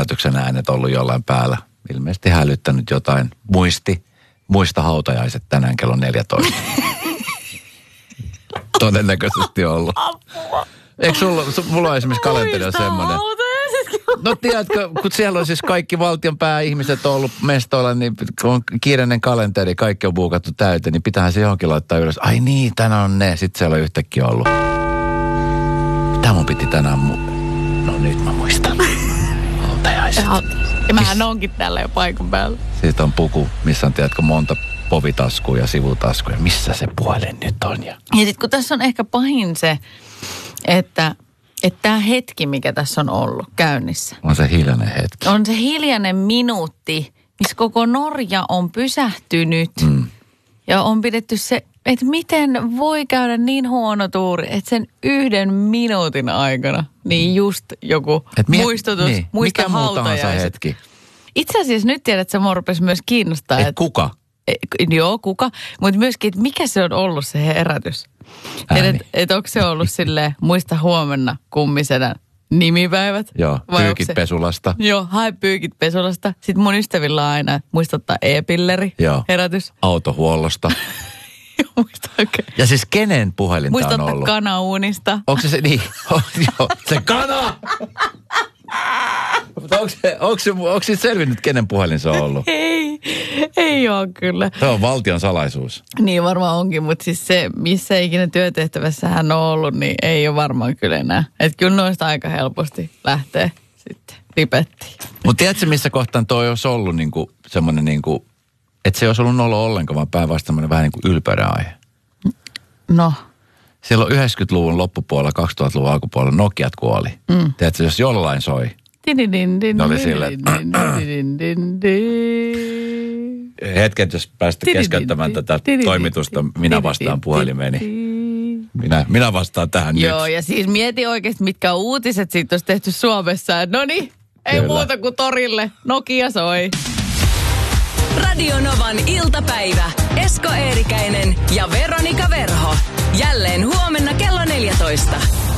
hälytyksen äänet ollut jollain päällä. Ilmeisesti hälyttänyt jotain. Muista hautajaiset tänään kello 14. Todennäköisesti ollut. Apua. Eikö mulla on esimerkiksi kalenteri semmoinen? No tiedätkö, kun siellä on siis kaikki valtion pääihmiset ollut mestoilla, niin kun on kiireinen kalenteri, kaikki on buukattu täyteen, niin pitäähän se johonkin laittaa ylös. Ai niin, tänään on ne. Sitten siellä on yhtäkkiä ollut. Mitä mun piti tänään No nyt mä muistan. Hautajaiset. Ja mähän onkin täällä jo paikan päällä. Siitä on puku, missä on tiedätkö monta povitaskuja ja sivutaskuja. Missä se puhelin nyt on? Ja sitten kun tässä on ehkä pahin se, että tämä hetki, mikä tässä on ollut käynnissä. On se hiljainen hetki. On se hiljainen minuutti, missä koko Norja on pysähtynyt. Ja on pidetty se, että miten voi käydä niin huono tuuri, että sen 1 minuutin aikana, niin just joku muistutus, niin, muista mikä muu tahansa hetki. Itse asiassa nyt tiedät, että se mua rupesi myös kiinnostaa. Että kuka? Joo, kuka. Mutta myöskin, että mikä se on ollut se herätys. Että onko se ollut silleen, muista huomenna kummisedän nimipäivät. Joo, pyykit pesulasta. Joo, hae pyykit pesulasta. Sitten mun ystävillä on aina muistuttaa e-pilleri, herätys. Autohuollosta. Muista oikein. Ja siis kenen puhelinta on ollut? Muistuttaa kanauunista. Onko se niin? Joo, se kana! Mutta onko se selvinnyt, kenen puhelin se on ollut? Ei ole kyllä. Se on valtion salaisuus. Niin varmaan onkin, mutta siis se, missä ikinä työtehtävässä hän on ollut, niin ei ole varmaan kyllä enää. Että kyllä noista aika helposti lähtee sitten ripettiin. Mutta tiedätkö, missä kohtaan toi olisi ollut niinku semmoinen, niinku, että se ei olisi ollut nolo ollenkaan, vaan päinvastoin semmoinen vähän niin kuin ylpeyden aihe? No. Silloin 90-luvun loppupuolella, 2000-luvun alkupuolella Nokiat kuoli. Tiedätkö, jos jollain soi, ne oli silleen, hetket, jos päästä keskeyttämään tätä toimitusta, minä vastaan puhelimeeni. Minä vastaan tähän nyt. Joo, ja siis mieti oikeasti, mitkä uutiset siitä olisi tehty Suomessa. Noniin, ei muuta kuin torille. Nokia soi. Radio Novan iltapäivä. Esko Eerikäinen ja Veronika Verho. Jälleen huomenna kello 14.